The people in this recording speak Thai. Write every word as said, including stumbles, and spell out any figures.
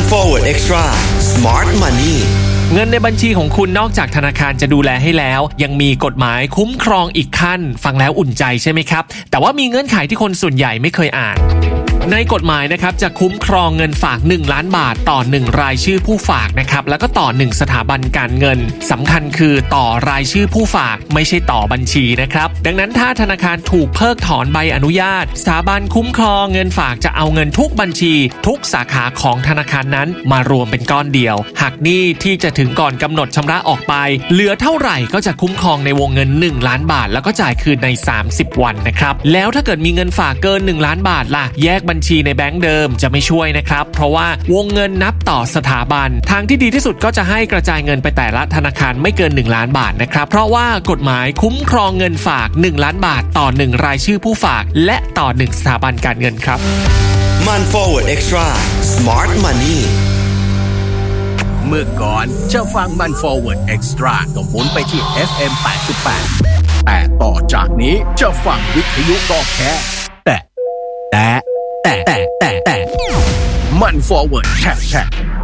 Forward Extra Smart Money เงินในบัญชีของคุณนอกจากธนาคารจะดูแลให้แล้วยังมีกฎหมายคุ้มครองอีกขั้นฟังแล้วอุ่นใจใช่ไหมครับแต่ว่ามีเงื่อนไขที่คนส่วนใหญ่ไม่เคยอ่านในกฎหมายนะครับจะคุ้มครองเงินฝากหนึ่งล้านบาทต่อหนึ่งรายชื่อผู้ฝากนะครับแล้วก็ต่อหนึ่งสถาบันการเงินสำคัญคือต่อรายชื่อผู้ฝากไม่ใช่ต่อบัญชีนะครับดังนั้นถ้าธนาคารถูกเพิกถอนใบอนุญาตสถาบันคุ้มครองเงินฝากจะเอาเงินทุกบัญชีทุกสาขาของธนาคารนั้นมารวมเป็นก้อนเดียวหากหนี้ที่จะถึงก่อนกำหนดชำระออกไปเหลือเท่าไหร่ก็จะคุ้มครองในวงเงินหนึ่งล้านบาทแล้วก็จ่ายคืนในสามสิบวันนะครับแล้วถ้าเกิดมีเงินฝากเกินหนึ่งล้านบาทล่ะแยกบัญชีในแบงก์เดิมจะไม่ช่วยนะครับเพราะว่าวงเงินนับต่อสถาบันทางที่ดีที่สุดก็จะให้กระจายเงินไปแต่ละธนาคารไม่เกินหนึ่งล้านบาทนะครับเพราะว่ากฎหมายคุ้มครองเงินฝากหนึ่งล้านบาทต่อหนึ่งรายชื่อผู้ฝากและต่อหนึ่งสถาบันการเงินครับมัน Forward Extra Smart Money เมื่อก่อนจะฟังมัน Forward Extra ก็หมุนไปที่ เอฟ เอ็ม แปดสิบแปดแต่ต่อจากนี้จะฟังวิทยุก็แค่แต่แต่แต่แต่แต่มัน Forward แท็บแท็บ